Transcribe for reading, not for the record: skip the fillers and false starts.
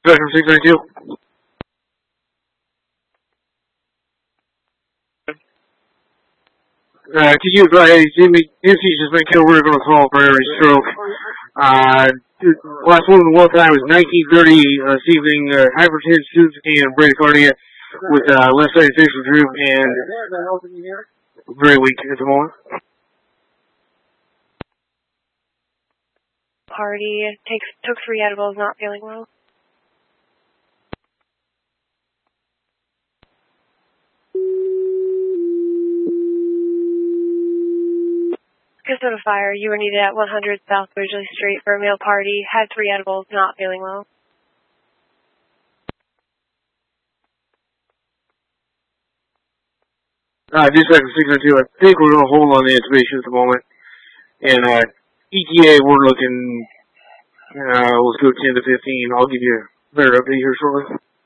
Spectrum 692. Could you go ahead? Jimmy, MC's just been killed. We're going to call for every stroke. Last one time was 1930 this evening. Hypertension and bradycardia with left side facial droop and very weak at the moment. Party took 3 edibles, not feeling well. Casota Fire, you were needed at 100 South Ridgely Street for a meal party. Had 3 edibles, not feeling well. Dispatch 602, I think we're going to hold on the intubation at the moment. And ETA, we're looking, let's go 10 to 15. I'll give you a better update here shortly.